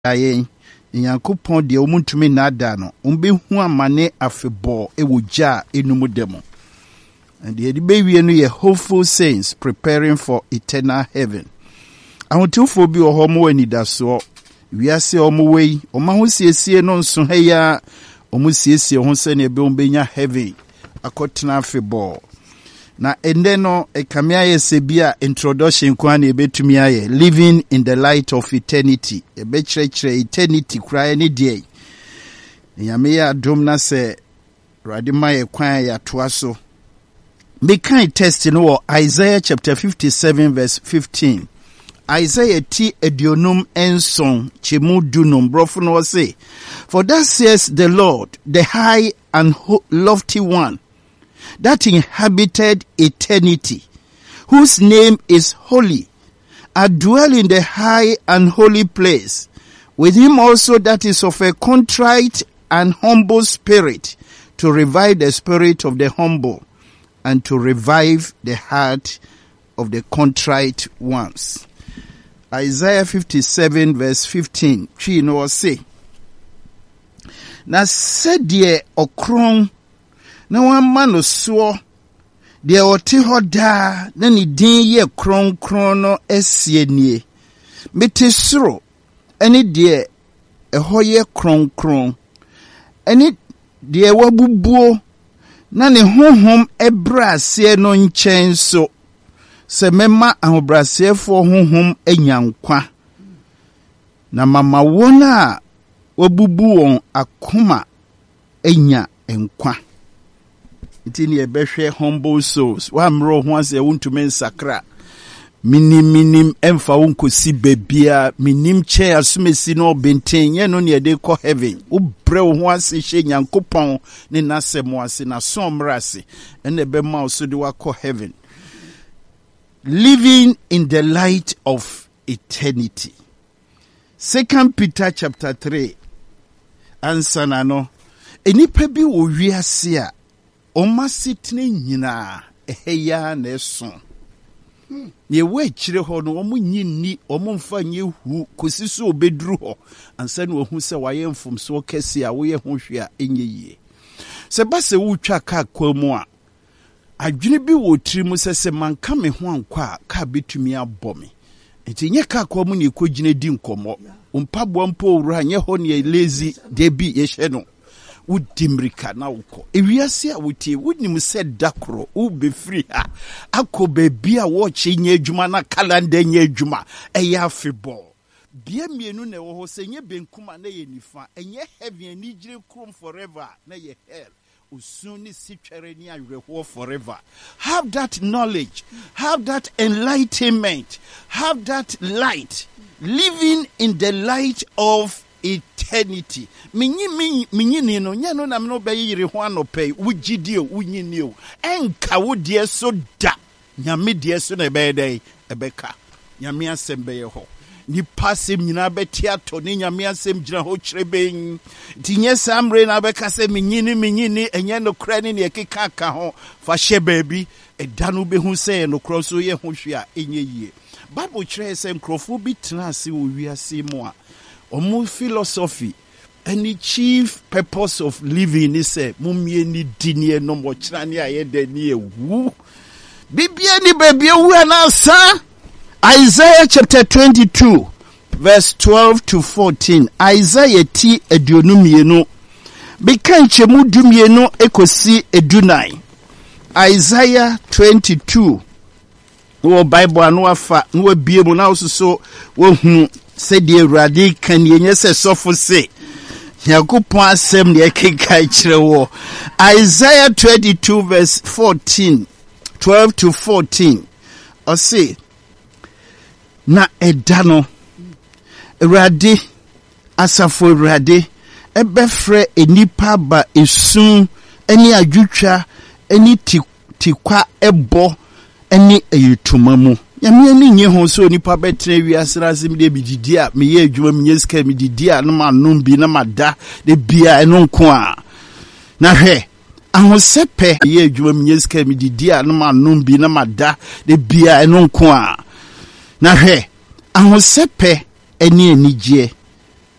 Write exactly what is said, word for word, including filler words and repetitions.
ayen Nyankopon de omuntumi na ada no umbehu amane afebo ewoja enumu demo. And the baby no ye hopeful saints preparing for eternal heaven. I want to for be a homo any daso. We are say omo way, oma ho siesie no nso heya, omo siesie ho se ne be ombenya heaven. Akotena febo. Na ende no e kamia ye sebia introduction kwa na ebetumi aye living in the light of eternity. E be chire eternity kra ni die. Nyame ya dom na se radima ye kwan ya toa so. Me kind test in Isaiah chapter fifty-seven verse fifteen. Isaiah ti edionum enson chemu dunum brofuno say, for that says the Lord, the high and lofty one, that inhabited eternity, whose name is holy, I dwell in the high and holy place, with him also that is of a contrite and humble spirit, to revive the spirit of the humble, and to revive the heart of the contrite ones. Isaiah fifty-seven verse fifteen. Chi no say, na sedie okron na wan mano so de oti hoda na ni din ye kron kron no esie nie mete soro eni de eho ye kron kron eni de wabubuo na ne honhom ebrase no nchen so se mema ahobrase fo honhom enyankwa na mama wona wabubu won akoma enya enkwa itini ebehwe humble souls wa mro ho ase wontume nsakra minim minim emfa wonkosi bebia minim che asumesi no benten ye no ne de ko heaven ubre ho ase hye nyankopon ne nasemo ase na somrase ene be ma so de wa ko heaven. Living in the light of eternity. Second Peter chapter three. Answer na no. Enipa bi wo wiase a oma sitne nyina eheya na eso. Ye we kire ho no omo nyinni omo mfa nye hu kosiso obeduru ho ansa na ohu se waye mfomso kese a wo ye ho hwe a enye yie. Se ba se wo twa ka kwamu a adwene bi wo tiri mu sese manka me ho ankwa ka betumi abome enti nye ka kwa mu ne kogine di nkomo umpabo mpo wura nye ho ne lazy de bi ye hye no udimrika na uko ewiase a wotie wonim se dakro u be free ha akoba bia wo che nye adwuma na calendar nye adwuma eya afebol bia mienu na wo ho se nye benkuma na ye nifa enye heaven ni gire krom forever na ye hell usuni sitwere ni awerehwo forever. Have that knowledge, have that enlightenment, have that light, living in the light of eternity. Minyi minyi ni no nya no na me no be yire ho anope wugidi o wunyini o enka wo de so da nyame de so na be dey ebeka nyame asem be ye ho ni pasem nyina beti ato ni nyame asem gina ho kyereben tinye samre na beka se minyini minyini enye no kra ni ne keka ka ho fa hye baabi eda no behu se no kro so ye ho hwe a enye yie bible kyerɛ se nkrofo bi tena ase wo wiase mu a omu philosophy any chief purpose of living is say mumie ni dinie no mo kyerɛ ne aye da ni ewu bibia ni baabi ewu anasa. Isaiah chapter twenty-two, verse twelve to fourteen. Isaiah ti edionumienu. Bekan chemu dumienu ekosi edunai. Isaiah twenty-two. Wo Bible anu afa, wo biemu na osuso wo hunu se de Awurade kan yenye se sofo se. Yakopon asem ne ekeka kire wo. Isaiah twenty-two verse fourteen. twelve to fourteen. O say na edano Awurade asafo Awurade ebefre enipa ba esun eni adwutwa eni tikwa ebo eni eyetumamu yame ani nye ho so enipa betre wiase rasim de bididi a meye adwuma menye sika mididi a no manom bi na mada de bia eno nko a na hwe ahosepe ye adwuma menye sika mididi a no manom bi na mada de bia eno nko a na hwe ahosepe eni enigye